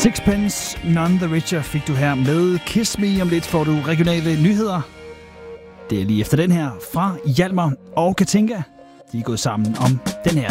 Sixpence None the Richer fik du her med Kiss Me. Om lidt får du regionale nyheder. Det er lige efter den her fra Hjalmar og Katinka. De er gået sammen om den her.